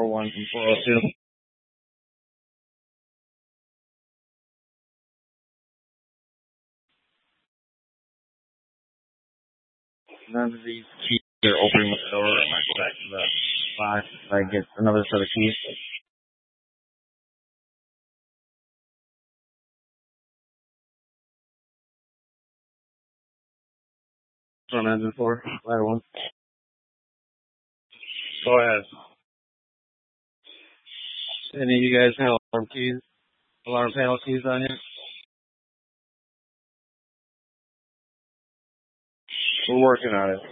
401 from 402. None of these keys are opening the door. I might go back to the box if I get another set of keys. Front engine floor, ladder one. Go ahead. Any of you guys have alarm panel keys on you? We're working on it.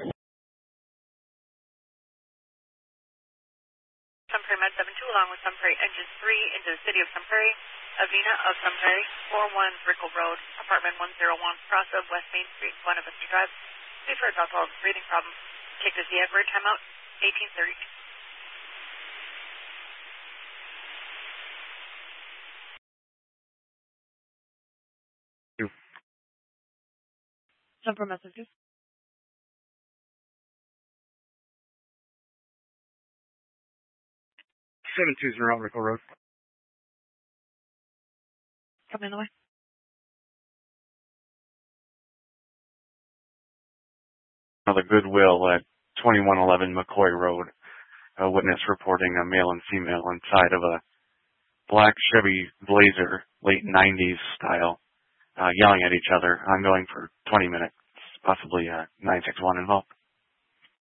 Sun Prairie Med 72 along with Sun Prairie Engine 3 into the city of Sun Prairie, Avena of Sun Prairie, 41 Brickell Road, apartment 101, cross of West Main Street, Buena Vista Drive. We've heard about all breathing problems. Take the Edward timeout, 1830. Sun Prairie Messages. 720 Brickell Road. Coming the way. The Goodwill at 2111 McCoy Road. A witness reporting a male and female inside of a black Chevy Blazer, late 90s style, yelling at each other, ongoing for 20 minutes, possibly 961 involved.